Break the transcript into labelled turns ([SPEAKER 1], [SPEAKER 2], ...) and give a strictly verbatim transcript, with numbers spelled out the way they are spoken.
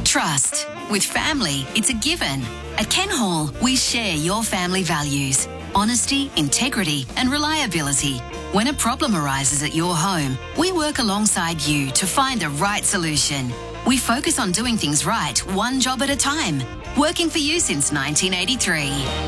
[SPEAKER 1] Trust. With family, it's a given. At Ken Hall, we share your family values: honesty, integrity, and reliability. When a problem arises at your home, we work alongside you to find the right solution. We focus on doing things right, one job at a time. Working for you since nineteen eighty-three.